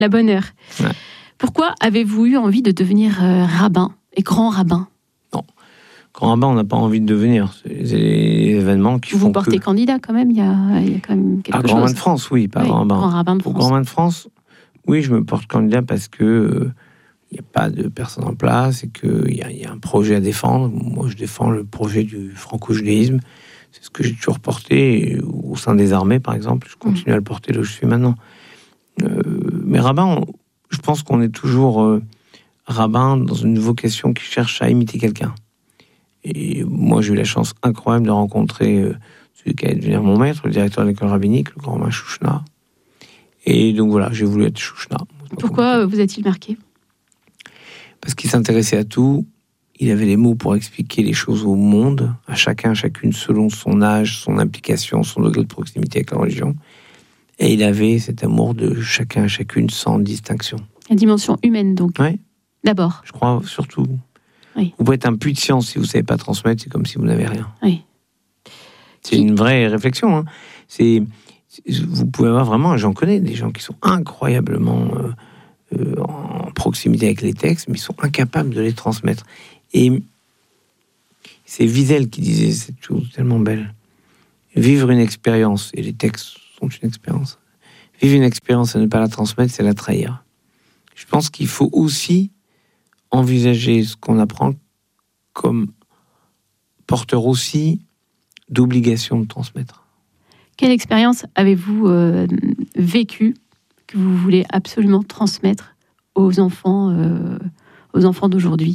la bonne heure. Ouais. Pourquoi avez-vous eu envie de devenir rabbin et grand rabbin ? Grand rabbin, on n'a pas envie de devenir. C'est des événements qui Vous font vous portez candidat quand même, il y a quand même quelque chose. Grand rabbin de France, oui, pas grand rabbin. Grand rabbin de France. Grand rabbin de France, oui, je me porte candidat parce que il n'y a pas de personne en place et qu'il y a un projet à défendre. Moi, je défends le projet du franco-judaïsme. C'est ce que j'ai toujours porté au sein des armées, par exemple. Je continue à le porter là où je suis maintenant. Mais rabbin, je pense qu'on est toujours rabbin dans une vocation qui cherche à imiter quelqu'un. Et moi, j'ai eu la chance incroyable de rencontrer celui qui allait devenir mon maître, le directeur de l'école rabbinique, le grand rabbin Chouchna. Et donc voilà, j'ai voulu être Chouchna. Pourquoi vous a-t-il marqué ? Parce qu'il s'intéressait à tout. Il avait les mots pour expliquer les choses au monde, à chacun, à chacune, selon son âge, son implication, son degré de proximité avec la religion. Et il avait cet amour de chacun, à chacune, sans distinction. La dimension humaine, donc. Oui. D'abord. Je crois, surtout. Oui. Vous pouvez être un puits de science si vous ne savez pas transmettre, c'est comme si vous n'avez rien. Oui. C'est une vraie réflexion. Hein. Vous pouvez avoir vraiment, j'en connais des gens qui sont incroyablement en proximité avec les textes, mais ils sont incapables de les transmettre. Et c'est Wiesel qui disait cette chose tellement belle. Vivre une expérience, et les textes sont une expérience. Vivre une expérience et ne pas la transmettre, c'est la trahir. Je pense qu'il faut aussi envisager ce qu'on apprend comme porteur aussi d'obligation de transmettre. Quelle expérience avez-vous vécue que vous voulez absolument transmettre aux enfants d'aujourd'hui ?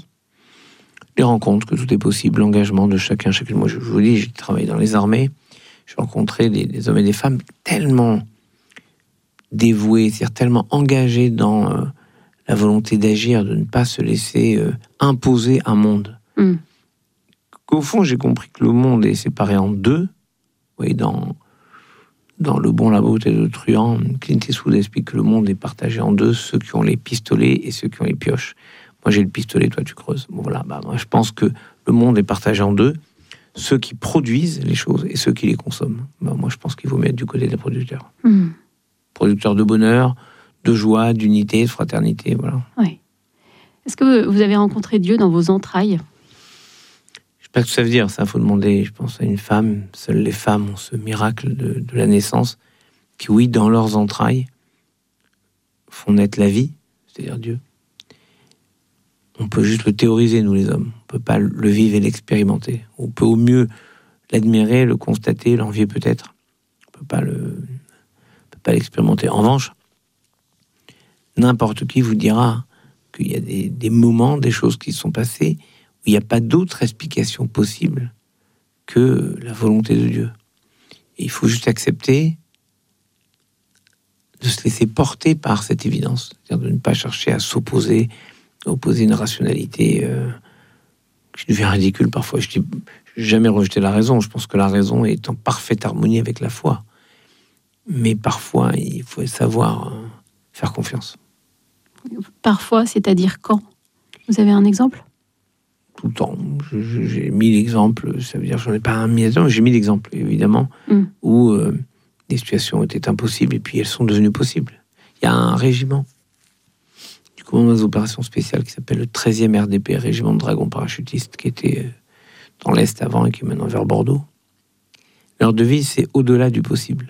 Les rencontres, que tout est possible, l'engagement de chacun, chacune. Moi, je vous dis, j'ai travaillé dans les armées, j'ai rencontré des hommes et des femmes tellement dévoués, c'est-à-dire tellement engagés dans la volonté d'agir, de ne pas se laisser imposer un monde. Qu'au fond, j'ai compris que le monde est séparé en deux. Oui, dans Le Bon, la beauté de Truand, Clint Eastwood explique que le monde est partagé en deux, ceux qui ont les pistolets et ceux qui ont les pioches. Moi, j'ai le pistolet, toi, tu creuses. Bon, voilà, moi, je pense que le monde est partagé en deux, ceux qui produisent les choses et ceux qui les consomment. Moi, je pense qu'il vaut mieux être du côté des producteurs. Producteurs de bonheur, de joie, d'unité, de fraternité, voilà. Oui. Est-ce que vous avez rencontré Dieu dans vos entrailles ? Je sais pas ce que ça veut dire, ça, il faut demander, je pense, à une femme. Seules les femmes ont ce miracle de la naissance, qui, oui, dans leurs entrailles, font naître la vie, c'est-à-dire Dieu. On peut juste le théoriser, nous les hommes. On peut pas le vivre et l'expérimenter. On peut au mieux l'admirer, le constater, l'envier peut-être. On peut pas l'expérimenter. En revanche, n'importe qui vous dira qu'il y a des moments, des choses qui se sont passées où il n'y a pas d'autre explication possible que la volonté de Dieu. Et il faut juste accepter de se laisser porter par cette évidence, c'est-à-dire de ne pas chercher à opposer une rationalité qui devient ridicule parfois. Je n'ai jamais rejeté la raison. Je pense que la raison est en parfaite harmonie avec la foi. Mais parfois, il faut savoir faire confiance. Parfois, c'est-à-dire quand ? Vous avez un exemple ? Tout le temps. J'ai mis l'exemple, ça veut dire que j'en ai pas un mis, j'ai mis l'exemple, évidemment, où des situations étaient impossibles et puis elles sont devenues possibles. Il y a un régiment du commandement des opérations spéciales qui s'appelle le 13e RDP, régiment de dragons parachutistes, qui était dans l'Est avant et qui est maintenant vers Bordeaux. Leur devise, c'est au-delà du possible.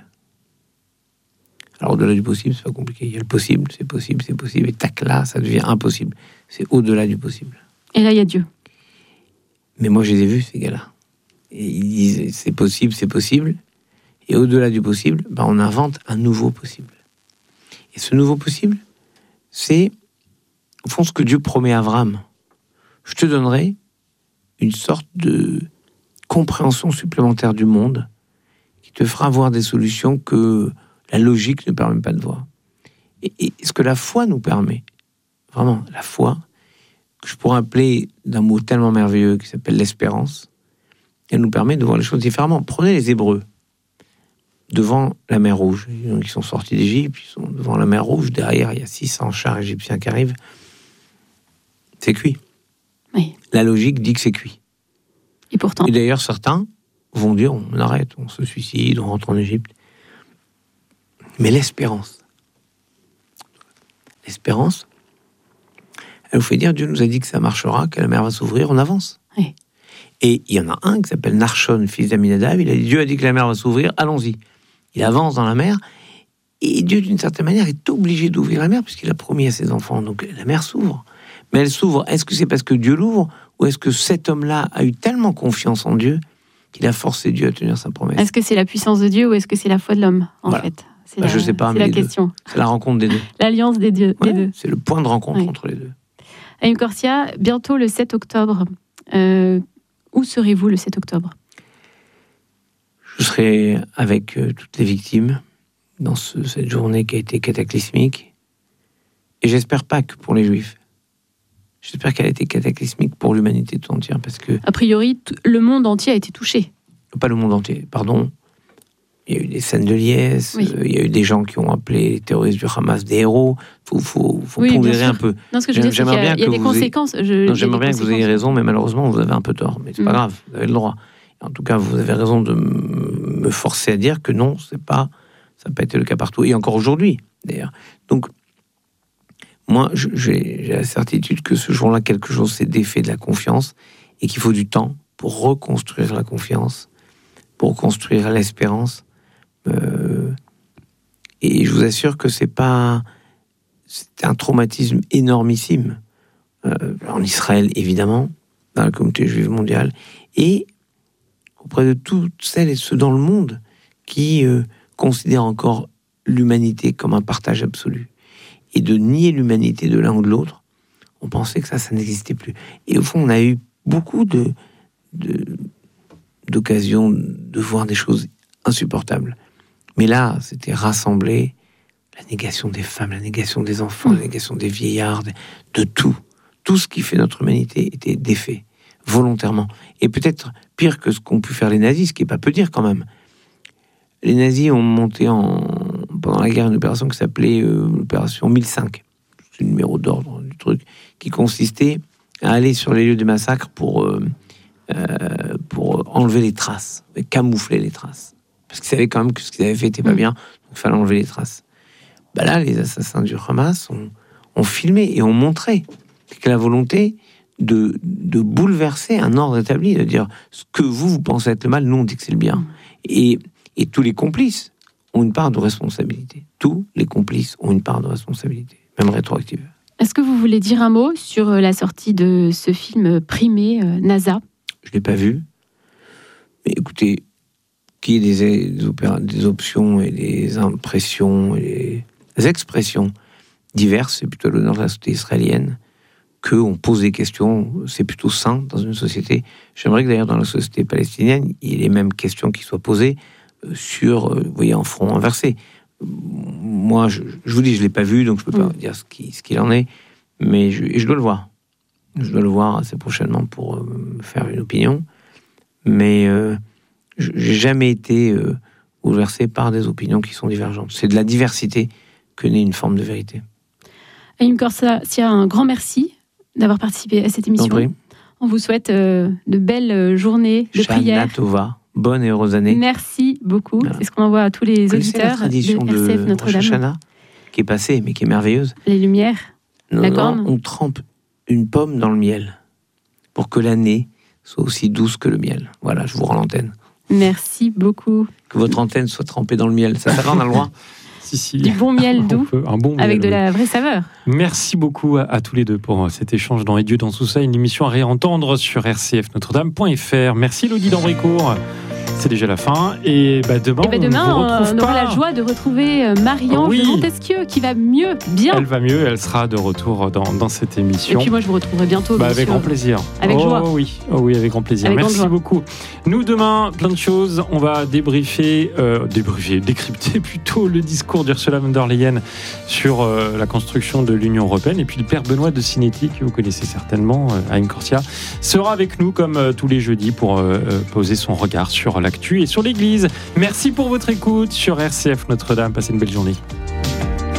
Alors, au-delà du possible, c'est pas compliqué. Il y a le possible, c'est possible, et tac, là, ça devient impossible. C'est au-delà du possible. Et là, il y a Dieu. Mais moi, je les ai vus, ces gars-là. Et ils disent, c'est possible. Et au-delà du possible, on invente un nouveau possible. Et ce nouveau possible, c'est, au fond, ce que Dieu promet à Abraham. Je te donnerai une sorte de compréhension supplémentaire du monde qui te fera voir des solutions que la logique ne permet pas de voir. Et ce que la foi nous permet, vraiment, la foi, que je pourrais appeler d'un mot tellement merveilleux qui s'appelle l'espérance, elle nous permet de voir les choses différemment. Prenez les Hébreux, devant la mer Rouge. Ils sont sortis d'Égypte, ils sont devant la mer Rouge, derrière il y a 600 chars égyptiens qui arrivent. C'est cuit. Oui. La logique dit que c'est cuit. Et pourtant. Et d'ailleurs, certains vont dire, on arrête, on se suicide, on rentre en Égypte. Mais l'espérance, l'espérance, elle vous fait dire, Dieu nous a dit que ça marchera, que la mer va s'ouvrir, on avance. Oui. Et il y en a un qui s'appelle Narshon, fils d'Aminadab, il a dit, Dieu a dit que la mer va s'ouvrir, allons-y. Il avance dans la mer, et Dieu, d'une certaine manière, est obligé d'ouvrir la mer, puisqu'il a promis à ses enfants. Donc la mer s'ouvre. Mais elle s'ouvre, est-ce que c'est parce que Dieu l'ouvre, ou est-ce que cet homme-là a eu tellement confiance en Dieu qu'il a forcé Dieu à tenir sa promesse? Est-ce que c'est la puissance de Dieu ou est-ce que c'est la foi de l'homme, en fait? Je ne sais pas, c'est mais la question. C'est la rencontre des deux. L'alliance des deux. C'est le point de rencontre entre les deux. Haïm Korsia, bientôt le 7 octobre. Où serez-vous le 7 octobre? Je serai avec toutes les victimes dans cette journée qui a été cataclysmique. Et j'espère pas que pour les Juifs. J'espère qu'elle a été cataclysmique pour l'humanité tout entière. Parce que, a priori, le monde entier a été touché. Pas le monde entier, pardon. Il y a eu des scènes de liesse, il y a eu des gens qui ont appelé les terroristes du Hamas des héros. Il faut pondérer un peu. Non, ce que je veux dire, c'est qu'il y a des conséquences. J'aimerais bien que vous ayez raison, mais malheureusement, vous avez un peu tort. Mais c'est pas grave, vous avez le droit. En tout cas, vous avez raison de me forcer à dire que non, ça n'a pas été le cas partout. Et encore aujourd'hui, d'ailleurs. Donc, moi, j'ai la certitude que ce jour-là, quelque chose s'est défait de la confiance et qu'il faut du temps pour reconstruire la confiance, pour construire l'espérance. Et je vous assure que c'est un traumatisme énormissime en Israël, évidemment, dans la communauté juive mondiale, et auprès de toutes celles et ceux dans le monde qui considèrent encore l'humanité comme un partage absolu. Et de nier l'humanité de l'un ou de l'autre, on pensait que ça n'existait plus. Et au fond, on a eu beaucoup d'occasions de voir des choses insupportables. Mais là, c'était rassemblé la négation des femmes, la négation des enfants, la négation des vieillards, de tout. Tout ce qui fait notre humanité était défait, volontairement. Et peut-être pire que ce qu'ont pu faire les nazis, ce qui n'est pas peu dire quand même. Les nazis ont monté pendant la guerre une opération qui s'appelait l'opération 1005. C'est le numéro d'ordre du truc, qui consistait à aller sur les lieux de massacre pour enlever les traces, camoufler les traces. Parce qu'ils savaient quand même que ce qu'ils avaient fait n'était pas bien, donc il fallait enlever les traces. Là, les assassins du Hamas ont filmé et ont montré que la volonté de bouleverser un ordre établi, de dire ce que vous pensez être le mal, nous on dit que c'est le bien. Et tous les complices ont une part de responsabilité. Tous les complices ont une part de responsabilité, même rétroactive. Est-ce que vous voulez dire un mot sur la sortie de ce film primé, NASA? Je ne l'ai pas vu. Mais écoutez, qu'il y ait des options et des impressions et des expressions diverses, c'est plutôt l'honneur de la société israélienne. Qu'on pose des questions, c'est plutôt sain dans une société. J'aimerais que d'ailleurs dans la société palestinienne, il y ait les mêmes questions qui soient posées sur, vous voyez, en front inversé. Moi, je vous dis, je ne l'ai pas vu, donc je ne peux pas dire ce qu'il en est, mais je dois le voir. Je dois le voir assez prochainement pour me faire une opinion. Mais je n'ai jamais été bouleversé par des opinions qui sont divergentes. C'est de la diversité que naît une forme de vérité. Haïm Korsia, un grand merci d'avoir participé à cette émission. On vous souhaite de belles journées de prière. Shana Tova, bonne et heureuse année. Merci beaucoup. Voilà. C'est ce qu'on envoie à tous les auditeurs la tradition de RCF Notre-Dame. Rosh Hashanah, qui est passée, mais qui est merveilleuse. Les lumières, la corne. On trempe une pomme dans le miel pour que l'année soit aussi douce que le miel. Voilà, je vous rends l'antenne. Merci beaucoup. Que votre antenne soit trempée dans le miel. Ça va, on a le droit. Si. Du bon miel doux, un bon miel, avec de la vraie saveur. Merci beaucoup à tous les deux pour cet échange dans Et Dieu dans tout ça, une émission à réentendre sur rcfnotredame.fr. Merci Elodie d'Ambricourt. C'est déjà la fin. Et demain, on aura la joie de retrouver Marie-Ange de Montesquieu qui va mieux, bien. Elle va mieux, elle sera de retour dans cette émission. Et puis moi, je vous retrouverai bientôt. Avec grand plaisir. Avec joie. Oui, avec grand plaisir. Merci beaucoup. Nous, demain, plein de choses. On va décrypter plutôt le discours d'Ursula von der Leyen sur la construction de l'Union européenne. Et puis le père Benoît de Sinetti, que vous connaissez certainement, Haïm Korsia, sera avec nous comme tous les jeudis pour poser son regard sur l'actu et sur l'Église. Merci pour votre écoute sur RCF Notre-Dame. Passez une belle journée.